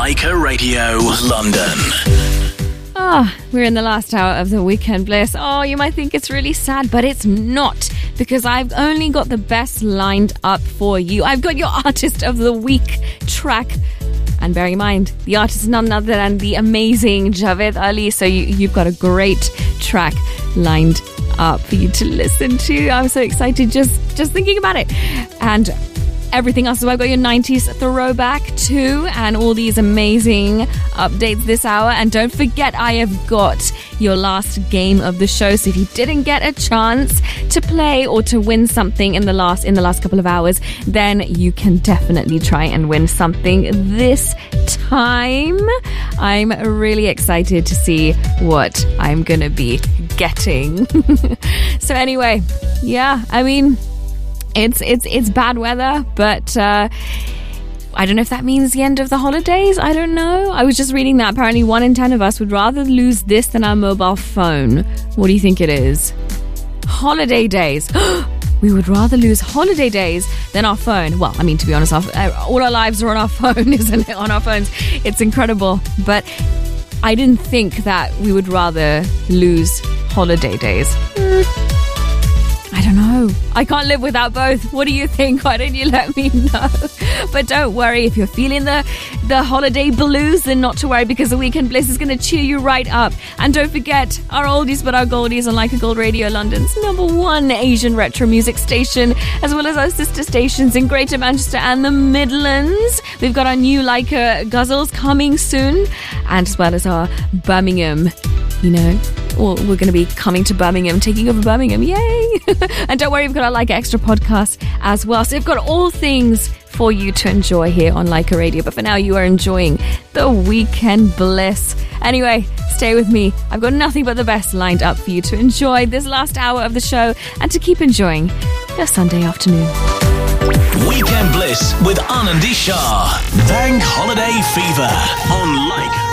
Leica Radio London. We're in the last hour of the Weekend Bliss. You might think it's really sad, but it's not, because I've only got the best lined up for you. I've got your Artist of the Week track. And bear in mind, the artist is none other than the amazing Javed Ali. So you've got a great track lined up for you to listen to. I'm so excited just thinking about it. And everything else. So I've got your 90s throwback too, and all these amazing updates this hour. And don't forget, I have got your last game of the show. So if you didn't get a chance to play or to win something in the last couple of hours, then you can definitely try and win something this time. I'm really excited to see what I'm gonna be getting. So anyway, yeah, I mean, it's bad weather, but I don't know if that means the end of the holidays. I don't know. I was just reading that apparently 1 in 10 of us would rather lose this than our mobile phone. What do you think it is? Holiday days. We would rather lose holiday days than our phone. Well, I mean, to be honest, all our lives are on our phone, isn't it? On our phones. It's incredible. But I didn't think that we would rather lose holiday days. I don't know. I can't live without both. What do you think? Why don't you let me know? But don't worry, if you're feeling the holiday blues, then not to worry, because the Weekend Bliss is going to cheer you right up. And don't forget, our oldies but our goldies on Leica Gold Radio London's #1 Asian retro music station, as well as our sister stations in Greater Manchester and the Midlands. We've got our new Leica Guzzles coming soon, and as well as our Birmingham, we're going to be coming to Birmingham, taking over Birmingham, yay! And don't worry, we've got our Leica Extra podcast as well. So we've got all things for you to enjoy here on Leica Radio. But for now, you are enjoying the Weekend Bliss. Anyway, stay with me. I've got nothing but the best lined up for you to enjoy this last hour of the show and to keep enjoying your Sunday afternoon. Weekend Bliss with Anandi Shah. Bank Holiday Fever on Leica.